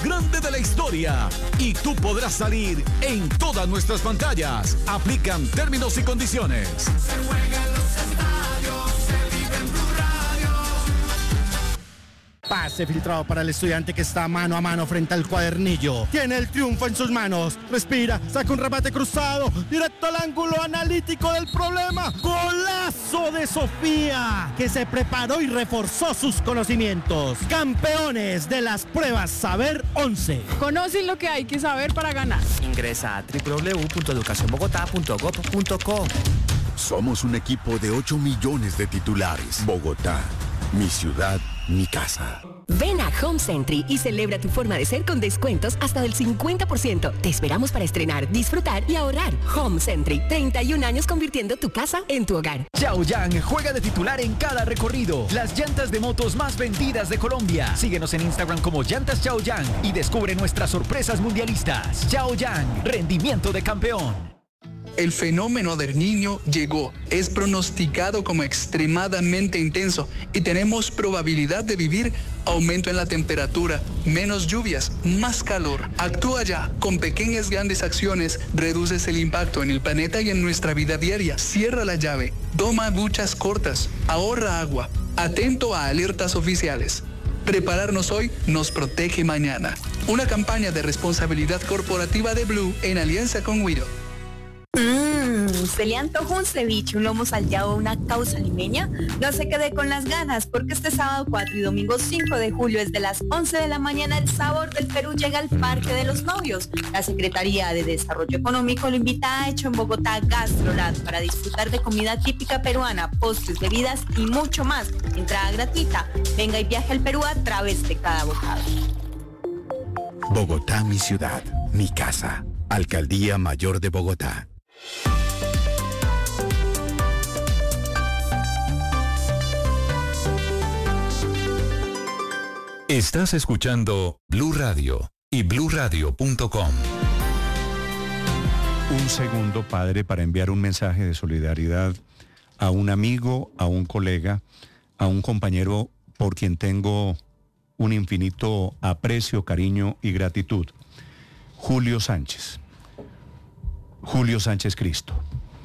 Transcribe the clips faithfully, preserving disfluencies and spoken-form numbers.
grande de la historia. Y tú podrás salir en todas nuestras pantallas. Aplican términos y condiciones. Se juega en los estadios, se vive en Blue Radio. Pase filtrado para el estudiante que está mano a mano frente al cuadernillo. Tiene el triunfo en sus manos. Respira, saca un remate cruzado. Directo al ángulo analítico del problema. Golazo de Sofía, que se preparó y reforzó sus conocimientos. Campeones de las pruebas Saber once. Conocen lo que hay que saber para ganar. Ingresa a doble u doble u doble u punto educación bogotá punto gob punto co. Somos un equipo de ocho millones de titulares. Bogotá, mi ciudad, mi casa. Ven a Home Sentry y celebra tu forma de ser con descuentos hasta del cincuenta por ciento. Te esperamos para estrenar, disfrutar y ahorrar. Home Sentry, treinta y un años convirtiendo tu casa en tu hogar. Chaoyang juega de titular en cada recorrido. Las llantas de motos más vendidas de Colombia. Síguenos en Instagram como Llantas Chaoyang y descubre nuestras sorpresas mundialistas. Chaoyang, rendimiento de campeón. El fenómeno del Niño llegó, es pronosticado como extremadamente intenso y tenemos probabilidad de vivir aumento en la temperatura, menos lluvias, más calor. Actúa ya, con pequeñas grandes acciones reduces el impacto en el planeta y en nuestra vida diaria. Cierra la llave, toma duchas cortas, ahorra agua, atento a alertas oficiales. Prepararnos hoy nos protege mañana. Una campaña de responsabilidad corporativa de Blue en alianza con Wido. Mmm, ¿se le antojó un ceviche, un lomo salteado o una causa limeña? No se quede con las ganas, porque este sábado cuatro y domingo cinco de julio desde las once de la mañana el sabor del Perú llega al Parque de los Novios. La Secretaría de Desarrollo Económico lo invita a Hecho en Bogotá Gastroland para disfrutar de comida típica peruana, postres, bebidas y mucho más. Entrada gratuita. Venga y viaje al Perú a través de cada bocado. Bogotá, mi ciudad, mi casa. Alcaldía Mayor de Bogotá. Estás escuchando Blue Radio y blue radio punto com. Un segundo, padre, para enviar un mensaje de solidaridad a un amigo, a un colega, a un compañero por quien tengo un infinito aprecio, cariño y gratitud. Julio Sánchez. Julio Sánchez Cristo.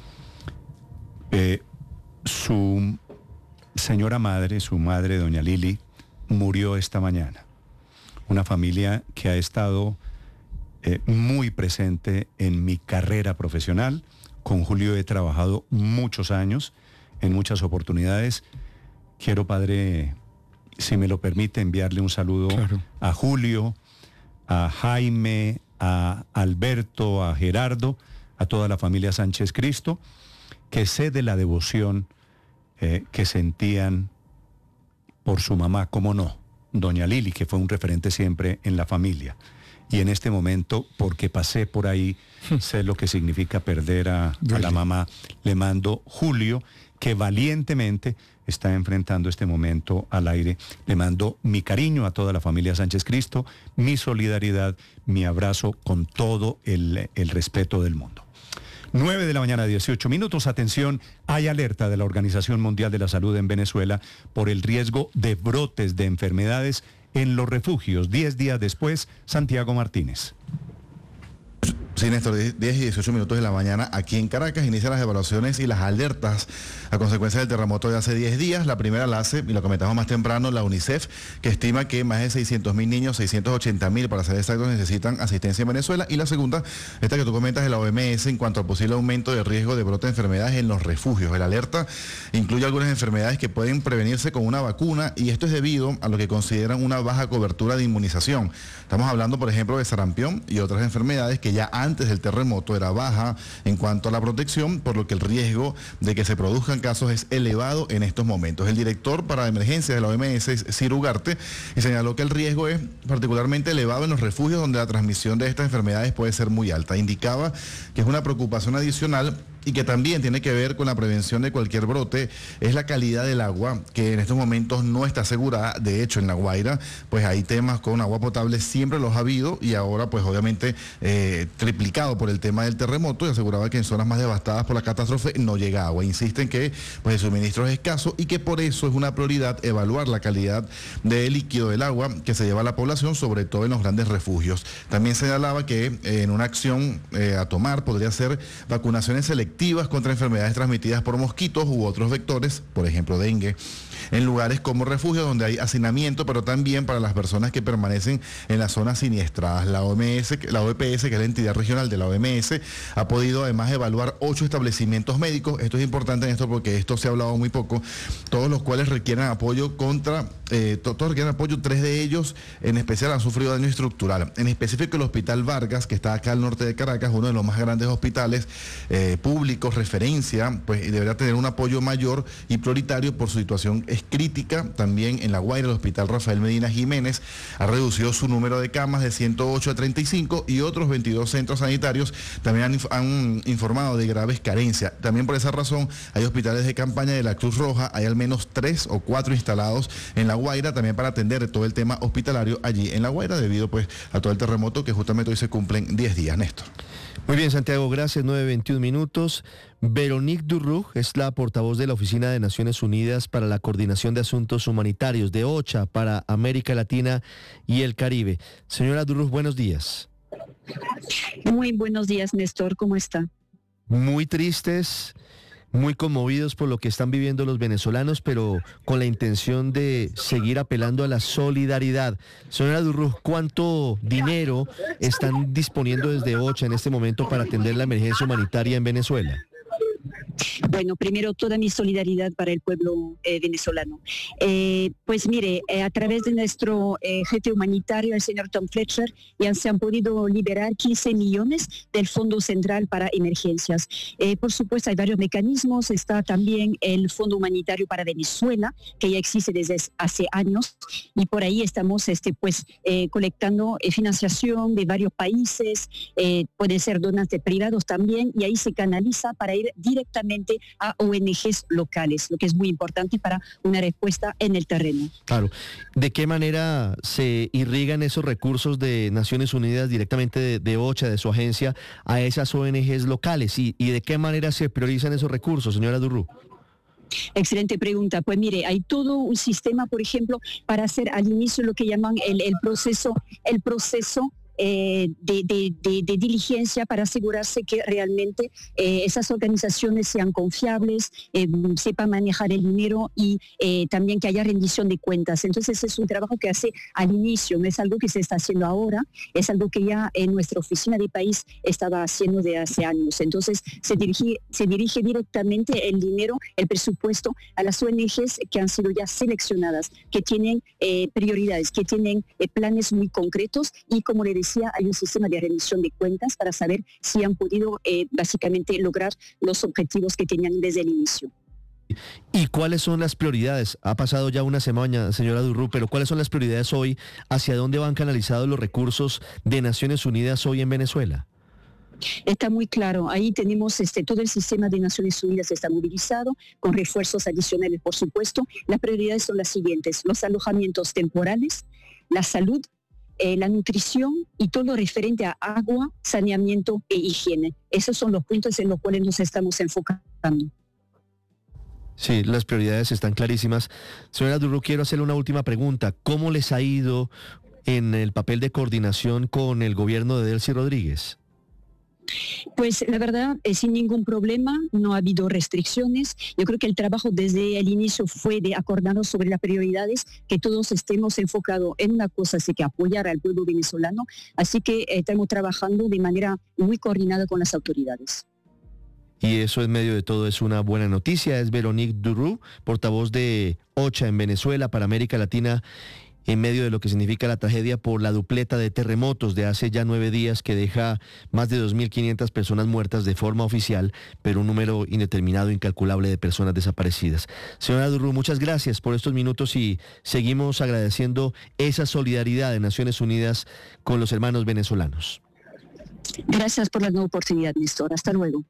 Eh, su señora madre, su madre, doña Lili, murió esta mañana. Una familia que ha estado eh, muy presente en mi carrera profesional. Con Julio he trabajado muchos años, en muchas oportunidades. Quiero, padre, si me lo permite, enviarle un saludo claro. a Julio, a Jaime, a Alberto, a Gerardo, a toda la familia Sánchez Cristo, que sé de la devoción eh, que sentían por su mamá, cómo no, doña Lili, que fue un referente siempre en la familia. Y en este momento, porque pasé por ahí, sé lo que significa perder a, a la mamá. Le mando Julio, que valientemente está enfrentando este momento al aire. Le mando mi cariño a toda la familia Sánchez Cristo, mi solidaridad, mi abrazo con todo el, el respeto del mundo. nueve de la mañana, dieciocho minutos. Atención, hay alerta de la Organización Mundial de la Salud en Venezuela por el riesgo de brotes de enfermedades en los refugios. Diez días después, Santiago Martínez. Sí, Néstor, diez y dieciocho minutos de la mañana aquí en Caracas inician las evaluaciones y las alertas a consecuencia del terremoto de hace diez días. La primera la hace, y lo comentamos más temprano, la UNICEF, que estima que más de seiscientos mil niños, seiscientos ochenta mil para ser exactos, necesitan asistencia en Venezuela. Y la segunda, esta que tú comentas de la O M S en cuanto al posible aumento de riesgo de brote de enfermedades en los refugios. El alerta incluye algunas enfermedades que pueden prevenirse con una vacuna, y esto es debido a lo que consideran una baja cobertura de inmunización. Estamos hablando, por ejemplo, de sarampión y otras enfermedades que ya antes del terremoto era baja en cuanto a la protección, por lo que el riesgo de que se produzcan casos es elevado en estos momentos. El director para emergencias de la O M S es Ciro Ugarte, y señaló que el riesgo es particularmente elevado en los refugios donde la transmisión de estas enfermedades puede ser muy alta. Indicaba que es una preocupación adicional y que también tiene que ver con la prevención de cualquier brote, es la calidad del agua, que en estos momentos no está asegurada. De hecho, en La Guaira, pues hay temas con agua potable, siempre los ha habido, y ahora pues obviamente eh, triplicado por el tema del terremoto, y aseguraba que en zonas más devastadas por la catástrofe no llega agua. Insisten que pues el suministro es escaso y que por eso es una prioridad evaluar la calidad del líquido del agua que se lleva a la población, sobre todo en los grandes refugios. También señalaba que eh, en una acción eh, a tomar podría ser vacunaciones selectivas contra enfermedades transmitidas por mosquitos u otros vectores, por ejemplo dengue, en lugares como refugios donde hay hacinamiento, pero también para las personas que permanecen en las zonas siniestradas. La O M S, la O E P S, que es la entidad regional de la O M S, ha podido además evaluar ocho establecimientos médicos. Esto es importante en esto porque esto se ha hablado muy poco, todos los cuales requieren apoyo contra, eh, todos requieren apoyo, tres de ellos en especial han sufrido daño estructural. En específico el Hospital Vargas, que está acá al norte de Caracas, uno de los más grandes hospitales eh, públicos, referencia, pues deberá tener un apoyo mayor y prioritario por su situación es crítica. También en La Guaira, el Hospital Rafael Medina Jiménez ha reducido su número de camas de ciento ocho a treinta y cinco, y otros veintidós centros sanitarios también han, han informado de graves carencias. También por esa razón hay hospitales de campaña de la Cruz Roja, hay al menos tres o cuatro instalados en La Guaira, también para atender todo el tema hospitalario allí en La Guaira, debido pues a todo el terremoto que justamente hoy se cumplen diez días, Néstor. Muy bien, Santiago, gracias. nueve veintiún minutos. Veronique Durruj es la portavoz de la Oficina de Naciones Unidas para la Coordinación de Asuntos Humanitarios de OCHA para América Latina y el Caribe. Señora Durruj, buenos días. Muy buenos días, Néstor, ¿cómo está? Muy tristes, muy conmovidos por lo que están viviendo los venezolanos, pero con la intención de seguir apelando a la solidaridad. Señora Durruj, ¿cuánto dinero están disponiendo desde OCHA en este momento para atender la emergencia humanitaria en Venezuela? Bueno, primero toda mi solidaridad para el pueblo eh, venezolano. Eh, pues mire, eh, a través de nuestro eh, jefe humanitario, el señor Tom Fletcher, ya se han podido liberar quince millones del Fondo Central para Emergencias. Eh, por supuesto, hay varios mecanismos. Está también el Fondo Humanitario para Venezuela, que ya existe desde hace años, y por ahí estamos este, pues, eh, colectando eh, financiación de varios países, eh, pueden ser donantes privados también, y ahí se canaliza para ir directamente a O N Ges locales, lo que es muy importante para una respuesta en el terreno. Claro. ¿De qué manera se irrigan esos recursos de Naciones Unidas directamente de, de OCHA, de su agencia, a esas O N Ges locales? ¿Y, y de qué manera se priorizan esos recursos, señora Durruj? Excelente pregunta. Pues mire, hay todo un sistema, por ejemplo, para hacer al inicio lo que llaman el, el proceso, el proceso Eh, de, de, de, de diligencia para asegurarse que realmente eh, esas organizaciones sean confiables, eh, sepan manejar el dinero y eh, también que haya rendición de cuentas. Entonces es un trabajo que hace al inicio, no es algo que se está haciendo ahora, es algo que ya en nuestra oficina de país estaba haciendo de hace años. Entonces se dirige, se dirige directamente el dinero, el presupuesto a las O N Ges que han sido ya seleccionadas, que tienen eh, prioridades, que tienen eh, planes muy concretos, y como le decía, hay un sistema de rendición de cuentas para saber si han podido eh, básicamente lograr los objetivos que tenían desde el inicio. ¿Y cuáles son las prioridades? Ha pasado ya una semana, señora Durruj, pero ¿cuáles son las prioridades hoy? ¿Hacia dónde van canalizados los recursos de Naciones Unidas hoy en Venezuela? Está muy claro, ahí tenemos este, todo el sistema de Naciones Unidas está movilizado, con refuerzos adicionales, por supuesto. Las prioridades son las siguientes: los alojamientos temporales, la salud, Eh, la nutrición y todo lo referente a agua, saneamiento e higiene. Esos son los puntos en los cuales nos estamos enfocando. Sí, las prioridades están clarísimas. Señora Durruj, quiero hacerle una última pregunta. ¿Cómo les ha ido en el papel de coordinación con el gobierno de Delcy Rodríguez? Pues la verdad, eh, sin ningún problema, no ha habido restricciones. Yo creo que el trabajo desde el inicio fue de acordarnos sobre las prioridades, que todos estemos enfocados en una cosa, así que apoyar al pueblo venezolano. Así que eh, estamos trabajando de manera muy coordinada con las autoridades. Y eso en medio de todo es una buena noticia. Es Veronique Durruj, portavoz de OCHA en Venezuela para América Latina, en medio de lo que significa la tragedia por la dupleta de terremotos de hace ya nueve días que deja más de dos mil quinientas personas muertas de forma oficial, pero un número indeterminado, incalculable de personas desaparecidas. Señora Durruj, muchas gracias por estos minutos y seguimos agradeciendo esa solidaridad de Naciones Unidas con los hermanos venezolanos. Gracias por la nueva oportunidad, Néstor. Hasta luego.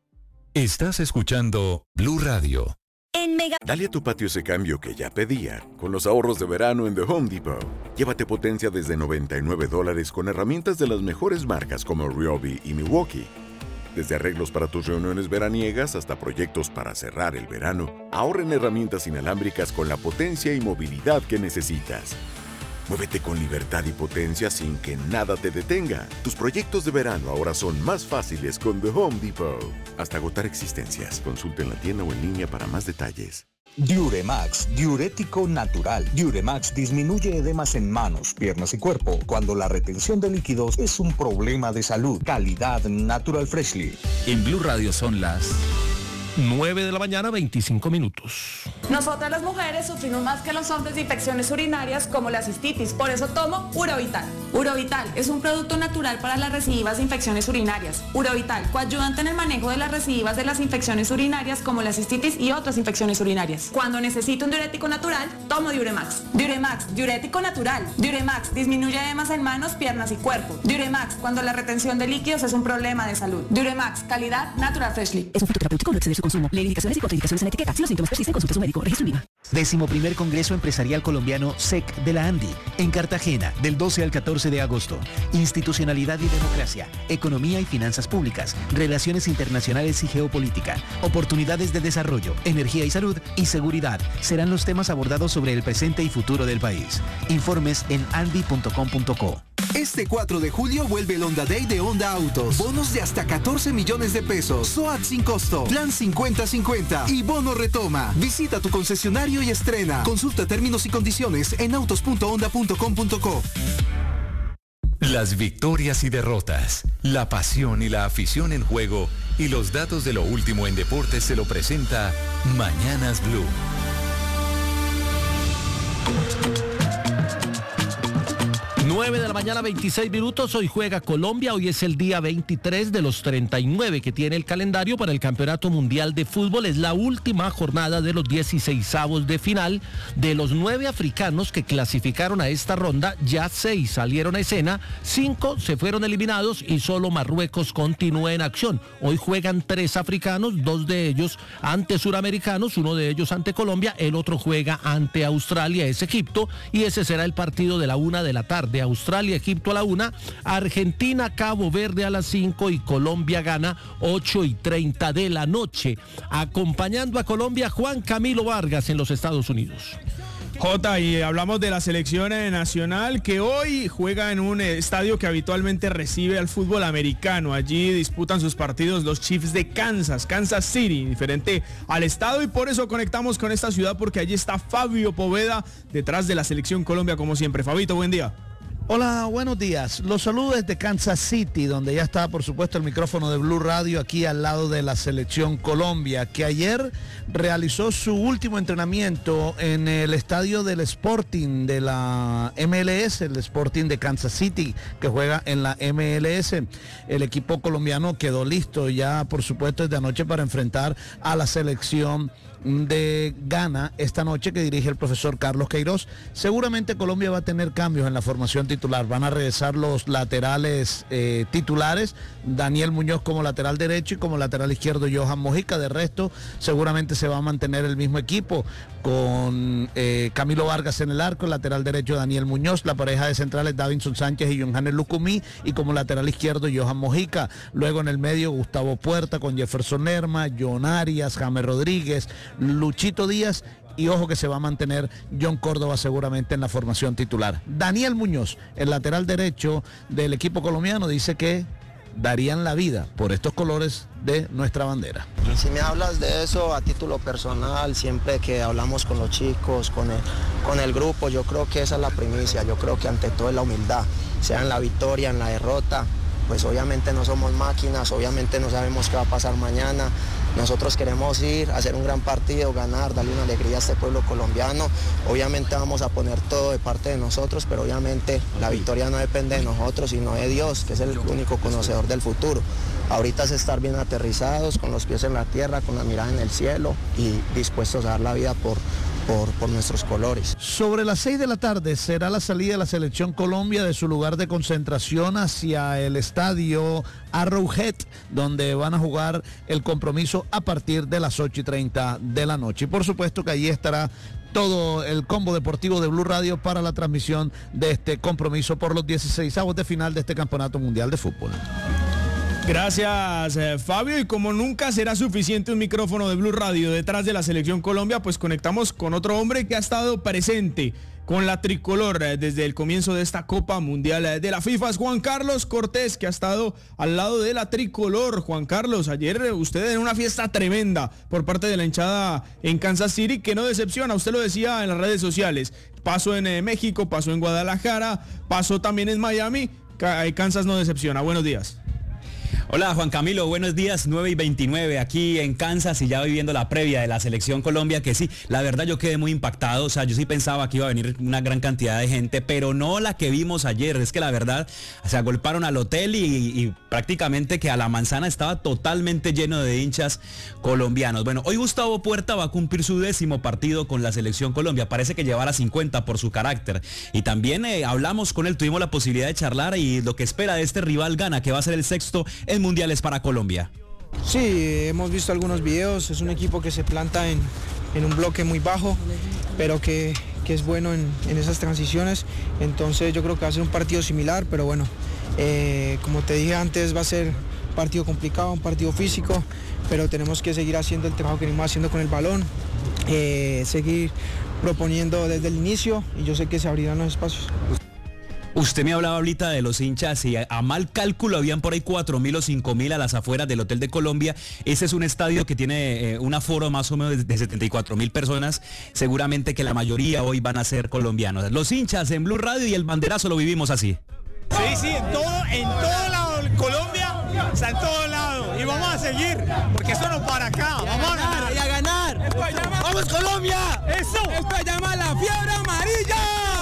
Estás escuchando Blue Radio. En Mega... Dale a tu patio ese cambio que ya pedía. Con los ahorros de verano en The Home Depot. Llévate potencia desde noventa y nueve dólares con herramientas de las mejores marcas como Ryobi y Milwaukee. Desde arreglos para tus reuniones veraniegas hasta proyectos para cerrar el verano, ahorra en herramientas inalámbricas con la potencia y movilidad que necesitas. Muévete con libertad y potencia sin que nada te detenga. Tus proyectos de verano ahora son más fáciles con The Home Depot. Hasta agotar existencias. Consulta en la tienda o en línea para más detalles. Diuremax, diurético natural. Diuremax disminuye edemas en manos, piernas y cuerpo cuando la retención de líquidos es un problema de salud. Calidad Natural Freshly. En Blue Radio son las nueve de la mañana, veinticinco minutos. Nosotras las mujeres sufrimos más que los hombres de infecciones urinarias como la cistitis, por eso tomo Urovital. Urovital es un producto natural para las recidivas de infecciones urinarias. Urovital, coayudante en el manejo de las recidivas de las infecciones urinarias como la cistitis y otras infecciones urinarias. Cuando necesito un diurético natural, tomo Diuremax. Diuremax, diurético natural. Diuremax, disminuye edemas en manos, piernas y cuerpo. Diuremax, cuando la retención de líquidos es un problema de salud. Diuremax, calidad Natural Freshly. Es un fitoterapéutico, no exceder su consumo. Lee indicaciones y contraindicaciones en la etiqueta. Si los síntomas persisten, consulte a su médico. Registro INVIMA. Décimo primer Congreso Empresarial Colombiano S E C de la ANDI, en Cartagena, del doce al catorce de agosto. Institucionalidad y democracia, economía y finanzas públicas, relaciones internacionales y geopolítica, oportunidades de desarrollo, energía y salud y seguridad serán los temas abordados sobre el presente y futuro del país. Informes en andi punto com punto co. Este cuatro de julio vuelve el Honda Day de Honda Autos. Bonos de hasta catorce millones de pesos. SOAT sin costo. Plan cincuenta cincuenta. Y bono retoma. Visita tu concesionario y estrena. Consulta términos y condiciones en autos punto honda punto com punto co. Las victorias y derrotas, la pasión y la afición en juego y los datos de lo último en deportes se lo presenta Mañanas Blue. nueve de la mañana, veintiséis minutos. Hoy juega Colombia. Hoy es el día veintitrés de los treinta y nueve que tiene el calendario para el Campeonato Mundial de Fútbol. Es la última jornada de los dieciseisavos de final. De los nueve africanos que clasificaron a esta ronda, ya seis salieron a escena, cinco se fueron eliminados y solo Marruecos continúa en acción. Hoy juegan tres africanos, dos de ellos ante suramericanos, uno de ellos ante Colombia, el otro juega ante Australia, es Egipto, y ese será el partido de la una de la tarde. Australia, Egipto a la una, Argentina, Cabo Verde a las cinco y Colombia gana ocho y treinta de la noche. Acompañando a Colombia, Juan Camilo Vargas en los Estados Unidos. Jota, y hablamos de la selección nacional que hoy juega en un estadio que habitualmente recibe al fútbol americano. Allí disputan sus partidos los Chiefs de Kansas, Kansas City, diferente al estado, y por eso conectamos con esta ciudad porque allí está Fabio Poveda detrás de la selección Colombia como siempre. Fabito, buen día. Hola, buenos días. Los saludos desde Kansas City, donde ya está, por supuesto, el micrófono de Blue Radio aquí al lado de la selección Colombia, que ayer realizó su último entrenamiento en el estadio del Sporting de la M L S, el Sporting de Kansas City, que juega en la M L S. El equipo colombiano quedó listo ya, por supuesto, desde anoche para enfrentar a la selección de Ghana esta noche, que dirige el profesor Carlos Queiroz. Seguramente Colombia va a tener cambios en la formación titular. Van a regresar los laterales eh, titulares, Daniel Muñoz como lateral derecho y como lateral izquierdo Johan Mojica. De resto, seguramente se va a mantener el mismo equipo con eh, Camilo Vargas en el arco, el lateral derecho Daniel Muñoz, la pareja de centrales Davinson Sánchez y Johannes Lucumí, y como lateral izquierdo Johan Mojica. Luego en el medio Gustavo Puerta con Jefferson Lerma, John Arias, James Rodríguez, Luchito Díaz, y ojo que se va a mantener John Córdoba seguramente en la formación titular. Daniel Muñoz, el lateral derecho del equipo colombiano, dice que darían la vida por estos colores de nuestra bandera. Si me hablas de eso a título personal, siempre que hablamos con los chicos, con el, con el grupo, yo creo que esa es la primicia. Yo creo que ante todo es la humildad, sea en la victoria, en la derrota. Pues obviamente no somos máquinas, obviamente no sabemos qué va a pasar mañana. Nosotros queremos ir, hacer un gran partido, ganar, darle una alegría a este pueblo colombiano. Obviamente vamos a poner todo de parte de nosotros, pero obviamente la victoria no depende de nosotros, sino de Dios, que es el único conocedor del futuro. Ahorita es estar bien aterrizados, con los pies en la tierra, con la mirada en el cielo y dispuestos a dar la vida por, por, por nuestros colores. Sobre las seis de la tarde será la salida de la Selección Colombia de su lugar de concentración hacia el estadio Arrowhead, donde van a jugar el compromiso a partir de las ocho y treinta de la noche. Y por supuesto que allí estará todo el combo deportivo de Blue Radio para la transmisión de este compromiso por los dieciseisavos de final de este Campeonato Mundial de Fútbol. Gracias, eh, Fabio. Y como nunca será suficiente un micrófono de Blue Radio detrás de la Selección Colombia, pues conectamos con otro hombre que ha estado presente con la tricolor eh, desde el comienzo de esta Copa Mundial eh, de la FIFA. Es Juan Carlos Cortés, que ha estado al lado de la tricolor. Juan Carlos, ayer eh, usted en una fiesta tremenda por parte de la hinchada en Kansas City, que no decepciona, usted lo decía en las redes sociales. Pasó en eh, México, pasó en Guadalajara, pasó también en Miami. Kansas no decepciona. Buenos días. Hola Juan Camilo, buenos días, nueve y veintinueve aquí en Kansas y ya viviendo la previa de la Selección Colombia, que sí, la verdad yo quedé muy impactado, o sea, yo sí pensaba que iba a venir una gran cantidad de gente, pero no la que vimos ayer, es que la verdad se agolparon al hotel y, y prácticamente que a la manzana estaba totalmente lleno de hinchas colombianos. Bueno, hoy Gustavo Puerta va a cumplir su décimo partido con la Selección Colombia, parece que llevará cincuenta por su carácter, y también eh, hablamos con él, tuvimos la posibilidad de charlar y lo que espera de este rival Ghana, que va a ser el sexto en mundiales para Colombia. Sí, hemos visto algunos videos, es un equipo que se planta en, en un bloque muy bajo, pero que, que es bueno en, en esas transiciones, entonces yo creo que va a ser un partido similar, pero bueno, eh, como te dije antes, va a ser un partido complicado, un partido físico, pero tenemos que seguir haciendo el trabajo que venimos haciendo con el balón, eh, seguir proponiendo desde el inicio y yo sé que se abrirán los espacios. Usted me hablaba ahorita de los hinchas y a, a mal cálculo habían por ahí cuatro mil o cinco mil a las afueras del Hotel de Colombia. Ese es un estadio que tiene eh, un aforo más o menos de, de setenta y cuatro mil personas. Seguramente que la mayoría hoy van a ser colombianos. Los hinchas en Blue Radio y el banderazo lo vivimos así. Sí, sí, en todo, en todo lado Colombia, o sea, en todo lado. Y vamos a seguir, porque eso no para acá. Y vamos a ganar, y a ganar. Llama... ¡Vamos Colombia! ¡Eso! Esto se llama la fiebre amarilla.